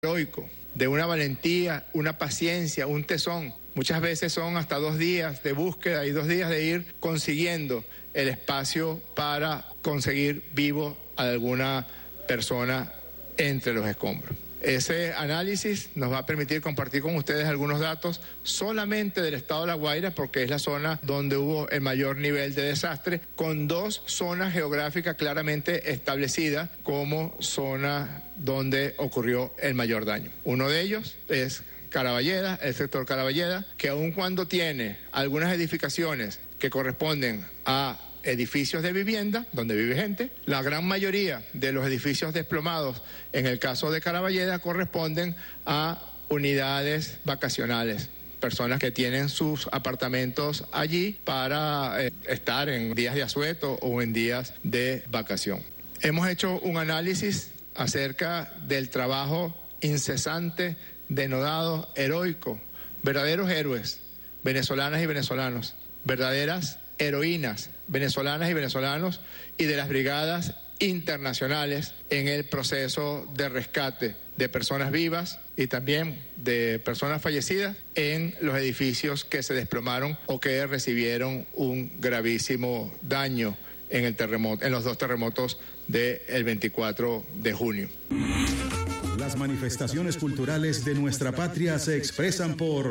heroico, de una valentía, una paciencia, un tesón. Muchas veces son hasta 2 días de búsqueda y 2 días de ir consiguiendo el espacio para conseguir vivo a alguna persona entre los escombros. Ese análisis nos va a permitir compartir con ustedes algunos datos solamente del estado de La Guaira, porque es la zona donde hubo el mayor nivel de desastre, con 2 zonas geográficas claramente establecidas como zona donde ocurrió el mayor daño. Uno de ellos es Caraballeda, el sector Caraballeda, que aun cuando tiene algunas edificaciones que corresponden a edificios de vivienda, donde vive gente, la gran mayoría de los edificios desplomados, en el caso de Caraballeda, corresponden a unidades vacacionales, personas que tienen sus apartamentos allí para estar en días de asueto o en días de vacación. Hemos hecho un análisis acerca del trabajo incesante, denodado, heroico, verdaderos héroes, venezolanas y venezolanos, verdaderas heroínas venezolanas y venezolanos, y de las brigadas internacionales en el proceso de rescate de personas vivas y también de personas fallecidas en los edificios que se desplomaron o que recibieron un gravísimo daño en el terremoto, en los 2 terremotos del 24 de junio. Las manifestaciones culturales de nuestra patria se expresan por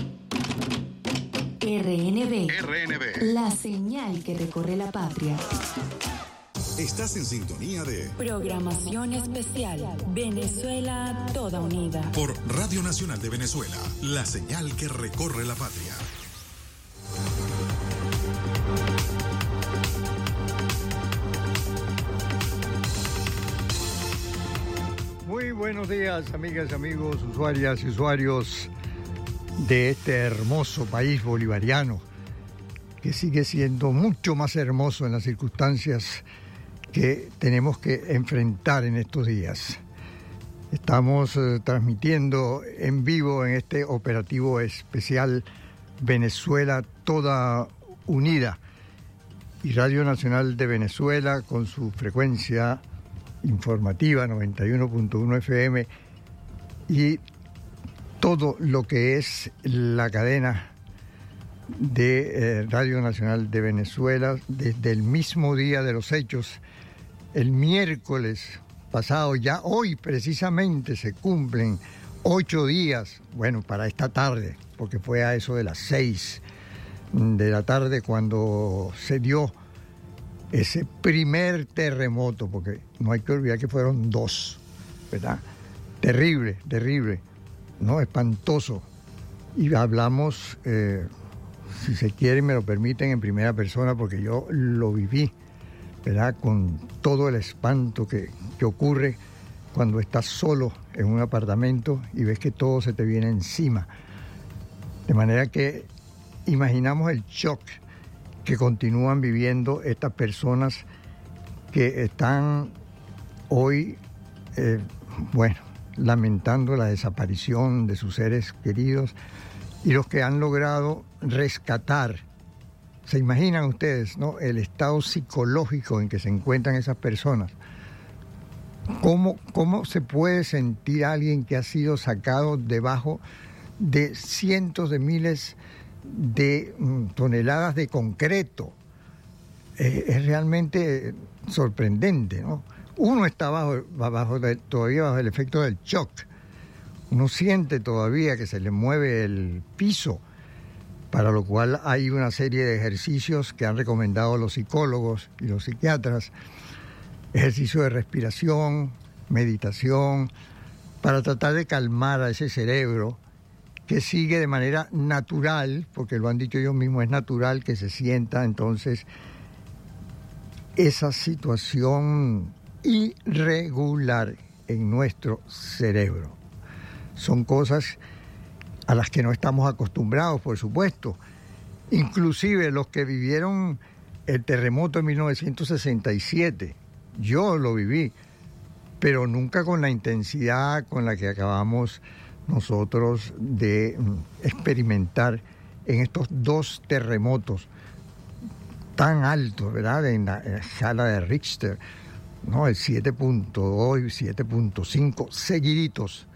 RNB, la señal que recorre la patria. Estás en sintonía de Programación especial, Venezuela toda unida. Por Radio Nacional de Venezuela, la señal que recorre la patria. Muy buenos días, amigas, amigos, usuarias y usuarios de este hermoso país bolivariano, que sigue siendo mucho más hermoso en las circunstancias que tenemos que enfrentar en estos días. Estamos transmitiendo en vivo en este operativo especial Venezuela toda unida, y Radio Nacional de Venezuela con su frecuencia informativa 91.1 FM y todo lo que es la cadena de Radio Nacional de Venezuela desde el mismo día de los hechos, el miércoles pasado. Ya hoy precisamente se cumplen 8 días, bueno, para esta tarde, porque fue a eso de las 6 de la tarde cuando se dio ese primer terremoto, porque no hay que olvidar que fueron 2, ¿verdad? Terrible, terrible, ¿no? Espantoso. Y hablamos, si se quiere y me lo permiten, en primera persona, porque yo lo viví, ¿verdad? Con todo el espanto que ocurre cuando estás solo en un apartamento y ves que todo se te viene encima. De manera que imaginamos el shock que continúan viviendo estas personas que están hoy, lamentando la desaparición de sus seres queridos, y los que han logrado rescatar. ¿Se imaginan ustedes, no, el estado psicológico en que se encuentran esas personas? ¿Cómo se puede sentir alguien que ha sido sacado debajo de cientos de miles de toneladas de concreto? Es realmente sorprendente, ¿no? Uno está todavía bajo el efecto del shock. Uno siente todavía que se le mueve el piso, para lo cual hay una serie de ejercicios que han recomendado los psicólogos y los psiquiatras, ejercicio de respiración, meditación, para tratar de calmar a ese cerebro que sigue de manera natural, porque lo han dicho ellos mismos, es natural que se sienta entonces esa situación irregular en nuestro cerebro. Son cosas a las que no estamos acostumbrados, por supuesto. Inclusive los que vivieron el terremoto en 1967, yo lo viví, pero nunca con la intensidad con la que acabamos nosotros de experimentar en estos 2 terremotos tan altos, ¿verdad?, en la escala de Richter, ¿no? El 7.2 y 7.5 seguiditos.